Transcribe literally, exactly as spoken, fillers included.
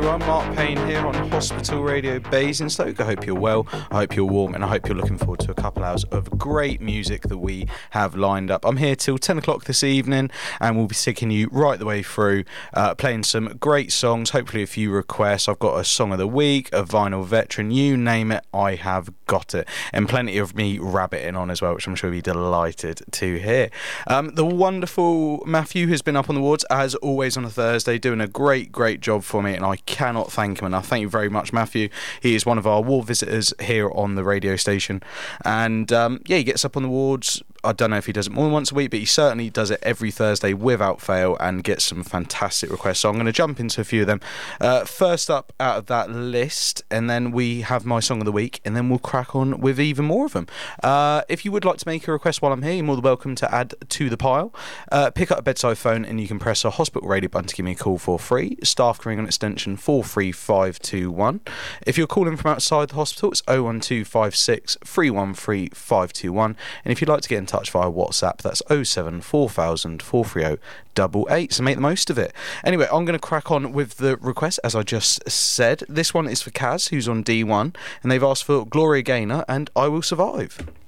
I'm Mark Payne here on Hospital Radio Basingstoke. I hope you're well, I hope you're warm, and I hope you're looking forward to a couple hours of great music that we have lined up. I'm here till ten o'clock this evening, and we'll be taking you right the way through, uh, playing some great songs, hopefully a few requests. I've got a song of the week, a vinyl veteran, you name it, I have got it, and plenty of me rabbiting on as well, which I'm sure you'll be delighted to hear. Um, the wonderful Matthew has been up on the wards, as always on a Thursday, doing a great, great job for me, and I cannot thank him enough. Thank you very much, Matthew. He is one of our ward visitors here on the radio station, and um, yeah, he gets up on the wards. I don't know if he does it more than once a week, but he certainly does it every Thursday without fail and gets some fantastic requests. So I'm going to jump into a few of them. Uh, first up out of that list, and then we have my song of the week, and then we'll crack on with even more of them. Uh, if you would like to make a request while I'm here, you're more than welcome to add to the pile. Uh, pick up a bedside phone and you can press a hospital radio button to give me a call for free. Staff ring on extension four three five two one. If you're calling from outside the hospital, it's oh one two five six, three one three, five two one. And if you'd like to get in touch via WhatsApp, that's oh seven four thousand, four three oh, eight eight. So make the most of it. Anyway, I'm going to crack on with the request, as I just said. This one is for Kaz, who's on D one, and they've asked for Gloria Gaynor and I Will Survive.